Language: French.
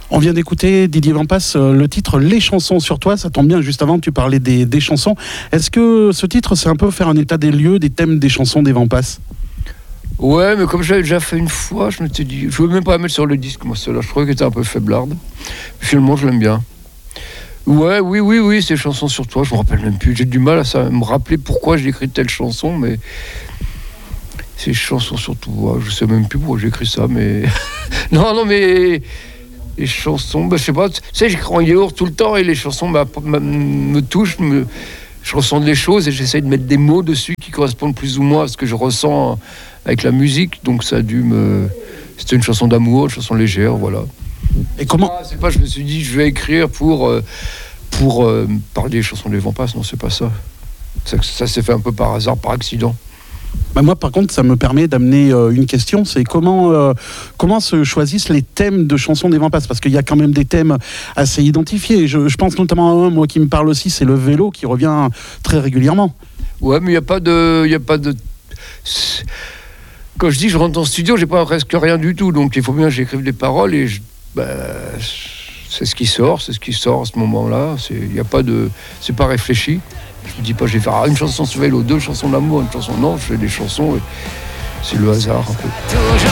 On vient d'écouter Didier Vampas, le titre Les chansons sur toi. Ça tombe bien, juste avant tu parlais des chansons. Est-ce que ce titre c'est un peu faire un état des lieux des thèmes des chansons des Vampas? Ouais, mais comme j'avais déjà fait une fois, je m'étais dit, je voulais même pas la mettre sur le disque, moi, celle-là, je trouvais qu'elle était un peu faiblarde. Finalement, je l'aime bien. Ouais, oui, ces chansons sur toi, je me rappelle même plus. J'ai du mal à me rappeler pourquoi j'ai écrit telle chanson, mais ces chansons sur toi, je sais même plus pourquoi j'ai écrit ça, mais non, mais les chansons, je sais pas, tu sais, j'écris en yaourt tout le temps et les chansons me touchent, je ressens des choses et j'essaye de mettre des mots dessus qui correspondent plus ou moins à ce que je ressens avec la musique, donc ça a dû c'était une chanson d'amour, une chanson légère, voilà. Et comment c'est pas, je me suis dit, je vais écrire pour parler des chansons des Vampas, non, c'est pas ça. Ça s'est fait un peu par hasard, par accident. Bah moi, par contre, ça me permet d'amener une question, c'est comment se choisissent les thèmes de chansons des Vampas, parce qu'il y a quand même des thèmes assez identifiés. Je pense notamment à un, moi, qui me parle aussi, c'est le vélo, qui revient très régulièrement. Ouais, mais il n'y a pas de... Quand je dis que je rentre en studio, j'ai pas presque rien du tout, donc il faut bien que j'écrive des paroles et c'est ce qui sort à ce moment-là. C'est pas réfléchi. Je me dis pas, je vais faire une chanson sur vélo, 2 chansons d'amour, une chanson, non, je fais des chansons et c'est le hasard un peu.